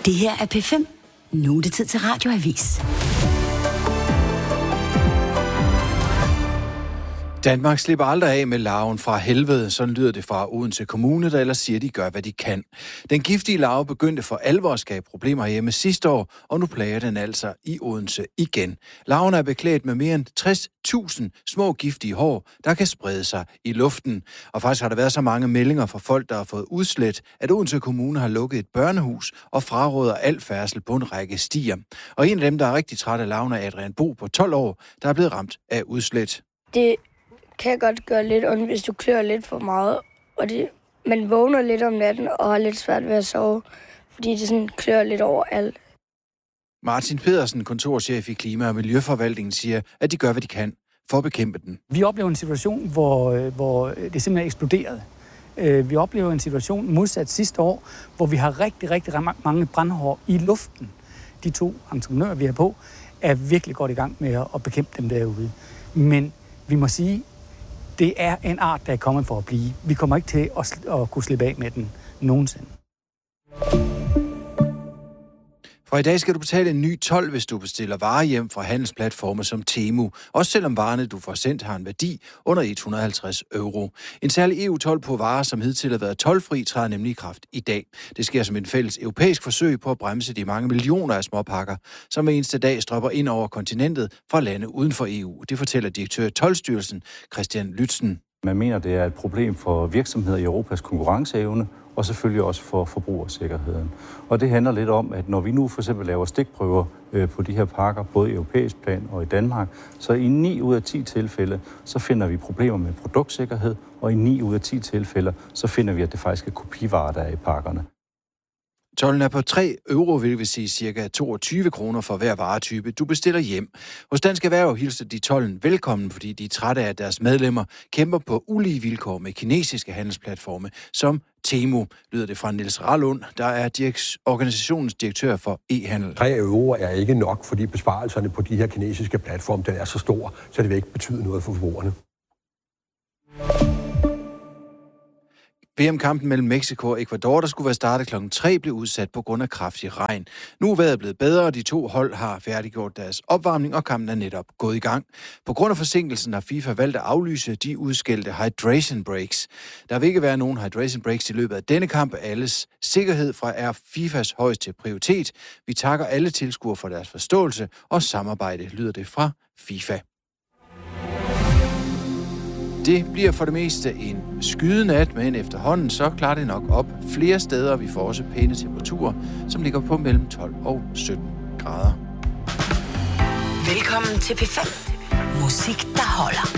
Det her er P5. Nu er det tid til Radioavis. Danmark slipper aldrig af med larven fra helvede, sådan lyder det fra Odense Kommune, der ellers siger, de gør, hvad de kan. Den giftige larve begyndte for alvor at skabe problemer hjemme sidste år, og nu plager den altså i Odense igen. Larven er beklædt med mere end 60.000 små giftige hår, der kan sprede sig i luften. Og faktisk har der været så mange meldinger fra folk, der har fået udslet, at Odense Kommune har lukket et børnehus og fraråder al færdsel på en række stier. Og en af dem, der er rigtig træt af larven, er Adrian Bo på 12 år, der er blevet ramt af udslet. Det kan godt gøre lidt ondt, hvis du klør lidt for meget. Og man vågner lidt om natten og har lidt svært ved at sove, fordi det sådan klør lidt overalt. Martin Pedersen, kontorchef i Klima- og Miljøforvaltningen, siger, at de gør, hvad de kan for at bekæmpe den. Vi oplever en situation, hvor det simpelthen er eksploderet. Vi oplever en situation modsat sidste år, hvor vi har rigtig mange brandhår i luften. De 2 entreprenører, vi har på, er virkelig godt i gang med at bekæmpe dem derude. Men vi må sige, det er en art, der er kommet for at blive. Vi kommer ikke til at kunne slippe af med den nogensinde. Fra i dag skal du betale en ny told, hvis du bestiller varer hjem fra handelsplatforme som Temu. Også selvom varerne, du får sendt, har en værdi under 150 euro. En særlig EU-told på varer, som hidtil har været toldfri, træder nemlig i kraft i dag. Det sker som en fælles europæisk forsøg på at bremse de mange millioner af småpakker, som hver eneste dag strømmer ind over kontinentet fra lande uden for EU. Det fortæller direktør i Toldstyrelsen, Christian Lützen. Man mener, det er et problem for virksomheder i Europas konkurrenceevne, og selvfølgelig også for forbrugersikkerheden. Og det handler lidt om, at når vi nu for eksempel laver stikprøver på de her pakker, både i europæisk plan og i Danmark, så i 9 ud af 10 tilfælde, så finder vi problemer med produktsikkerhed, og i 9 ud af 10 tilfælde, så finder vi, at det faktisk er kopivarer, der er i pakkerne. Tolden er på 3 euro, hvilket vil sige ca. 22 kroner for hver varetype, du bestiller hjem. Hos Dansk Erhverv hilser de tolden velkommen, fordi de er trætte af, at deres medlemmer kæmper på ulige vilkår med kinesiske handelsplatforme som Temu, lyder det fra Niels Rallund, der er organisationens direktør for e-handel. 3 euro er ikke nok, fordi besparelserne på de her kinesiske platforme, den er så stor, så det vil ikke betyde noget for forbrugerne. VM-kampen mellem Mexico og Ecuador, der skulle være startet klokken 3, blev udsat på grund af kraftig regn. Nu er vejret blevet bedre, og de 2 hold har færdiggjort deres opvarmning, og kampen er netop gået i gang. På grund af forsinkelsen har FIFA valgt at aflyse de udskældte hydration breaks. Der vil ikke være nogen hydration breaks i løbet af denne kamp. Alles sikkerhed er FIFAs højeste prioritet. Vi takker alle tilskuere for deres forståelse og samarbejde, lyder det fra FIFA. Det bliver for det meste en skydenat, men efterhånden så klarer det nok op flere steder. Vi får også pæne temperaturer, som ligger på mellem 12 og 17 grader. Velkommen til P5. Musik, der holder.